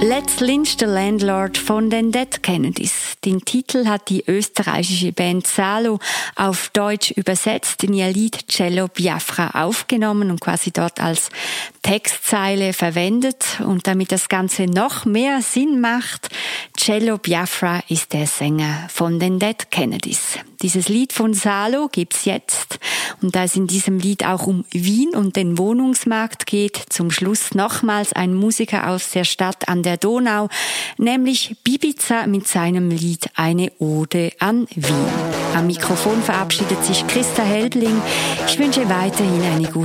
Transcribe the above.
Let's Lynch the Landlord von den Dead Kennedys. Den Titel hat die österreichische Band Salo auf Deutsch übersetzt, in ihr Lied Cello Biafra aufgenommen und quasi dort als Textzeile verwendet. Und damit das Ganze noch mehr Sinn macht, Cello Biafra ist der Sänger von den Dead Kennedys. Dieses Lied von Salo gibt's jetzt. Und da es in diesem Lied auch um Wien und den Wohnungsmarkt geht, zum Schluss nochmals ein Musiker aus der Stadt an der Donau, nämlich Bibiza mit seinem Lied Eine Ode an Wien. Am Mikrofon verabschiedet sich Christa Helbling. Ich wünsche weiterhin eine gute